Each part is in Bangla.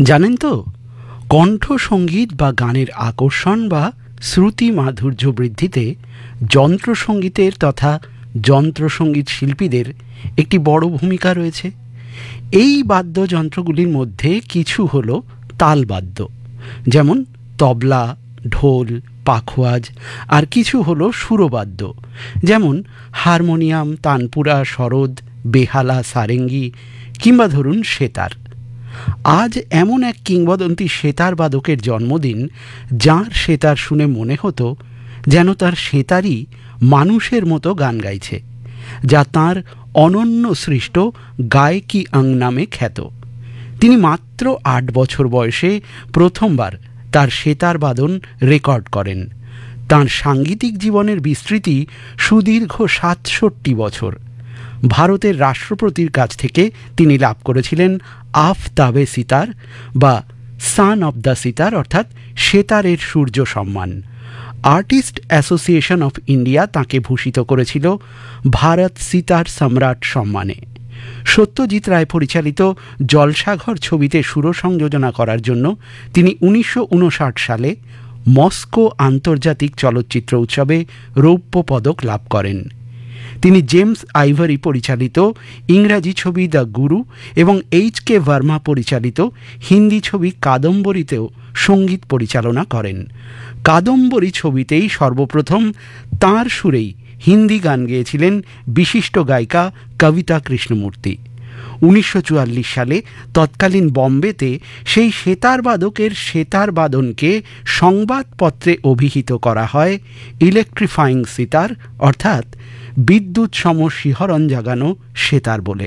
জানেন তো, কণ্ঠসঙ্গীত বা গানের আকর্ষণ বা শ্রুতি মাধুর্য বৃদ্ধিতে যন্ত্রসঙ্গীতের তথা যন্ত্রসঙ্গীত শিল্পীদের একটি বড় ভূমিকা রয়েছে। এই বাদ্যযন্ত্রগুলির মধ্যে কিছু হল তালবাদ্য, যেমন তবলা, ঢোল, পাখোয়াজ, আর কিছু হল সুরবাদ্য, যেমন হারমোনিয়াম, তানপুরা, সরোদ, বেহালা, সারেঙ্গি কিংবা ধরুন সেতার। আজ এমন এক কিংবদন্তি সেতার বাদকের জন্মদিন, যাঁর সেতার শুনে মনে হতো যেন তার সেতারই মানুষের মতো গান গাইছে, যা তাঁর অনন্য সৃষ্ট গায়কি অং নামে খ্যাত। তিনি মাত্র ৮ বছর বয়সে প্রথমবার তার সেতার বাদন রেকর্ড করেন। তাঁর সাঙ্গীতিক জীবনের বিস্তৃতি সুদীর্ঘ ৬৭ বছর। ভারতের রাষ্ট্রপতির কাছ থেকে তিনি লাভ করেছিলেন আফতাবে সিতার বা সান অব দ্য সিতার, অর্থাৎ সেতারের সূর্য সম্মান। আর্টিস্ট অ্যাসোসিয়েশন অফ ইন্ডিয়া তাঁকে ভূষিত করেছিল ভারত সিতার সম্রাট সম্মানে। সত্যজিৎ রায় পরিচালিত জলসাঘর ছবিতে সুর সংযোজনা করার জন্য তিনি ১৯৫৯ সালে মস্কো আন্তর্জাতিক চলচ্চিত্র উৎসবে রৌপ্য পদক লাভ করেন। তিনি জেমস আইভারি পরিচালিত ইংরাজি ছবি দ্য গুরু এবং এইচ.কে. ভার্মা পরিচালিত হিন্দি ছবি কাদম্বরীতেও সঙ্গীত পরিচালনা করেন। কাদম্বরী ছবিতেই সর্বপ্রথম তাঁর সুরেই হিন্দি গান গেয়েছিলেন বিশিষ্ট গায়িকা কবিতা কৃষ্ণমূর্তি। ১৯৪৪ সালে তৎকালীন বম্বেতে সেই সেতার বাদকের সেতার বাদনকে সংবাদপত্রে অভিহিত করা হয় ইলেকট্রিফাইং সিতার, অর্থাৎ বিদ্যুৎ সম শিহরণ জাগানো সেতার বলে।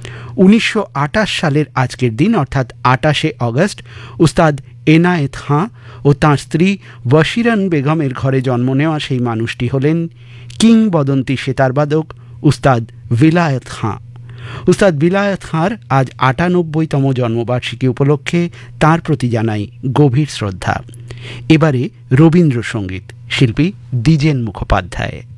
১৯২৮ সালের আজকের দিন, অর্থাৎ ২৮শে আগস্ট, উস্তাদ এনায়েত খাঁ ও তাঁর স্ত্রী ওয়াশিরান বেগমের ঘরে জন্ম নেওয়া সেই মানুষটি হলেন কিংবদন্তি সেতারবাদক উস্তাদ বিলায়েত খাঁ। উস্তাদ বিলায়েত খাঁর আজ ৯৮তম জন্মবার্ষিকী উপলক্ষে তাঁর প্রতি জানাই গভীর শ্রদ্ধা। এবারে রবীন্দ্রসঙ্গীত, শিল্পী দ্বিজেন মুখোপাধ্যায়।